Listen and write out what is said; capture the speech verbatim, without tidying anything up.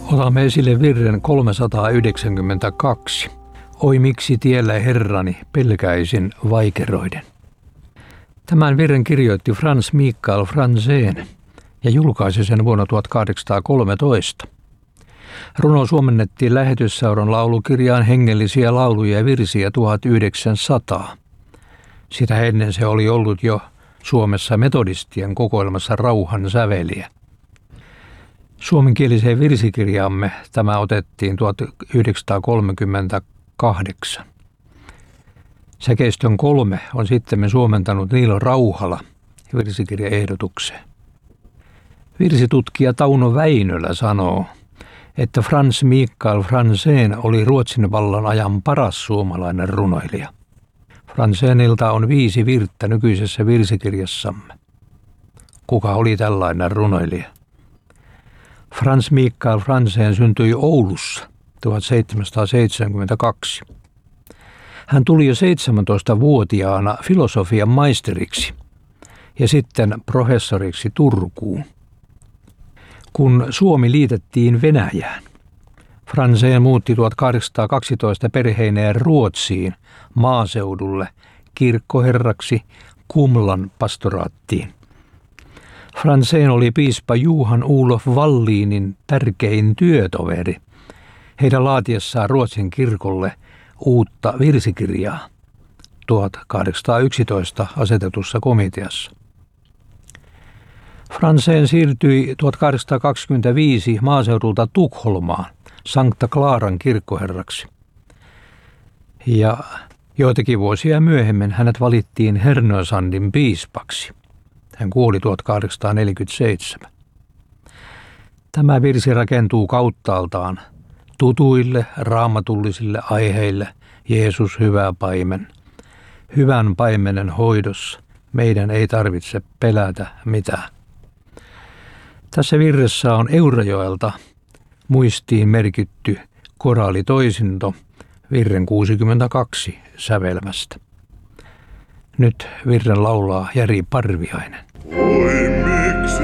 Otamme esille virren kolmesataayhdeksänkymmentäkaksi. Oi miksi tiellä herrani pelkäisin vaikeroiden. Tämän virren kirjoitti Franz Michael Franzén ja julkaisi sen vuonna tuhatkahdeksansataakolmetoista. Runo suomennettiin Lähetysseuran laulukirjaan Hengellisiä lauluja ja virsiä tuhatyhdeksänsataa. Sitä ennen se oli ollut jo Suomessa metodistien kokoelmassa Rauhan säveliä. Suomenkieliseen virsikirjaamme tämä otettiin tuhatyhdeksänsataakolmekymmentäkahdeksan. Säkeistön kolme on sittemmin suomentanut Niilo Rauhala virsikirjaehdotukseen. Virsitutkija Tauno Väinölä sanoo, että Franz Michael Franzén oli Ruotsin vallan ajan paras suomalainen runoilija. Franzénilta on viisi virttä nykyisessä virsikirjassamme. Kuka oli tällainen runoilija? Franz Michael Franzén syntyi Oulussa tuhatseitsemänsataaseitsemänkymmentäkaksi. Hän tuli jo seitsemäntoistavuotiaana filosofian maisteriksi ja sitten professoriksi Turkuun. Kun Suomi liitettiin Venäjään, Franzén muutti tuhatkahdeksansataakaksitoista perheineen Ruotsiin maaseudulle kirkkoherraksi Kumlan pastoraattiin. Franzén oli piispa Johan Olof Wallinin tärkein työtoveri heidän laatiessaan Ruotsin kirkolle uutta virsikirjaa tuhatkahdeksansataayksitoista asetetussa komiteassa. Franzén siirtyi tuhatkahdeksansataakaksikymmentäviisi maaseudulta Tukholmaan Sankta Klaaran kirkkoherraksi. Ja joitakin vuosia myöhemmin hänet valittiin Härnösandin piispaksi. Hän kuoli tuhatkahdeksansataaneljäkymmentäseitsemän. Tämä virsi rakentuu kauttaaltaan tutuille raamatullisille aiheille Jeesus hyvä paimen. Hyvän paimenen hoidossa meidän ei tarvitse pelätä mitään. Tässä virressä on Eurajoelta muistiin merkitty koraalitoisinto virren kuusikymmentäkaksi sävelmästä. Nyt virren laulaa Jari Parviainen. Oi miksi